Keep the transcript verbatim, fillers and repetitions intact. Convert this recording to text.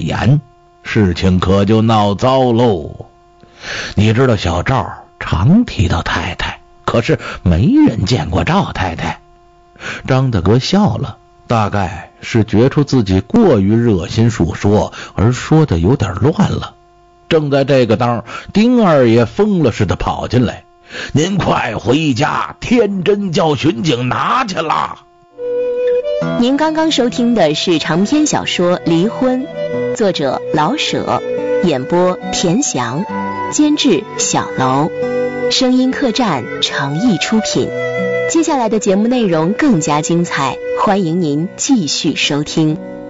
严，事情可就闹糟喽。你知道小赵常提到太太，可是没人见过赵太太。张大哥笑了，大概是觉出自己过于热心述说，而说的有点乱了。正在这个当，丁二爷疯了似的跑进来：“您快回家，天真叫巡警拿去了。” 您刚刚收听的是长篇小说《离婚》，作者老舍，演播田翔，监制小楼，声音客栈诚意出品。接下来的节目内容更加精彩，欢迎您继续收听。